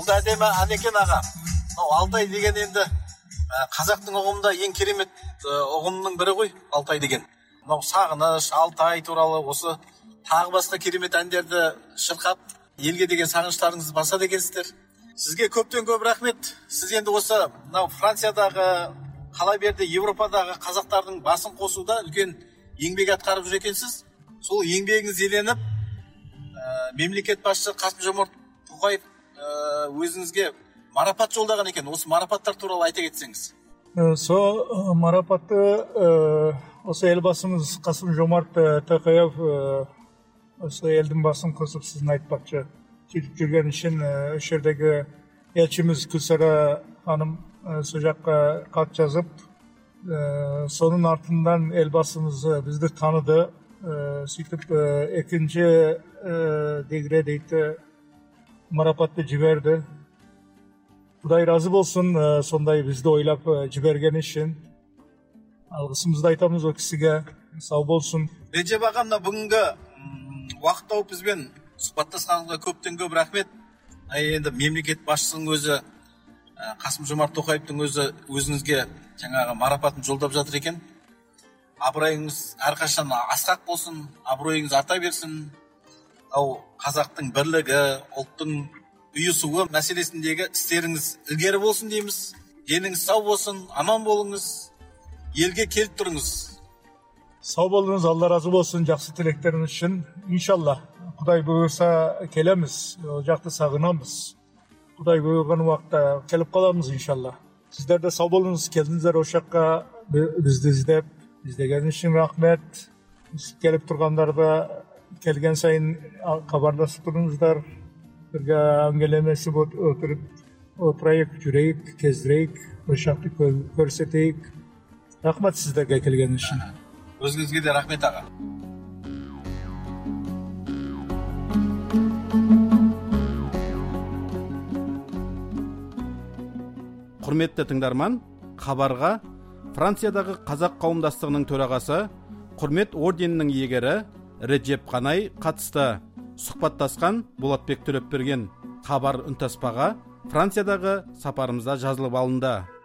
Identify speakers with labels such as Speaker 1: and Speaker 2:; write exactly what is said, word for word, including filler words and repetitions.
Speaker 1: Әдемі Анекен аға, Алтай деген енді қазақтың ұғымында ең керемет ұғымның бірі ғой, Алтай деген. Сағыныш, Алтай туралы осы тағы басқа керемет әндерді шырқап, елге деген сағыныштарыңызды баса дегенсіздер. Сізге көптен көп рахмет. Сіз енді осы Франциядағы, қала берді Европадағы қазақтардың басын қосуда үлкен еңбек атқарып жүр екенсіз. Сол еңбегіңіз еленіп, мемлекет басшысы Қасым-Жомарт Тоқаев өзіңізге марапат жолдаған екен. Осы марапаттар туралы айта кетсеңіз.
Speaker 2: Сол марапатты осы елбасымыз Қасым-Жомарт Тоқаев осы елдің басын қосып сіздің айтпақшы кетіп жүрген үшін үш жердегі елшіміз Күлсара ханым сол жаққа хат жазып, соның артынан елбасымыз бізді таныды, сөйтіп екінші дегре дейді марапатты жіберді. Құдай разы болсын, сондай бізді ойлап жіберген үшін. Алғысымызды айтамыз о кісіге. Сау болсын.
Speaker 1: Реджеп ағамна бүгінгі уақыт тауып бізбен сұхбаттасқаныңызға көптен көп рахмет. Енді мемлекет басшысының өзі Қасым-Жомарт Тоқаевтың өзі өзіңізге жаңағы марапатын жолдап жатыр екен. Абыройыңыз әрқашан асқақ болсын, абыройыңыз арта берсін. Ау қазақтың бірлігі, ұлттың ұйысуы мәселесіндегі істеріңіз ілгері болсын дейміз. Деніңіз сау болсын, аман болыңыз, елге келіп тұрыңыз.
Speaker 2: Сау болыңыз, Алла разы болсын жақсы тілектеріңіз үшін. Иншалла, Құдай бұйырса келеміз, жақты сағынамыз. Құдай бұйырған уақытта келіп қаламыз иншалла. Сіздер де сау болыңыз, келдіңіздер ошаққа бізді іздеп, іздеген үшін рахмет. Келіп тұрғандарда келген сайын хабарласып тұрыңыздар. Бірге әңгімелесіп отырып, отырайық, жүрейік, кездірейік, ошақты көрсетейік. Рахмет сіздерге келген үшін.
Speaker 1: Өзіңізге де рахмет аға.
Speaker 3: Құрметті тыңдарман, хабарға Франциядағы қазақ қауымдастығының төрағасы, құрмет орденінің иегері Реджеп Қанай қатысты. Сұхбаттасқан Болатбек Төлепберген. Хабар үнтаспаға Франциядағы сапарымызда жазылып алынды.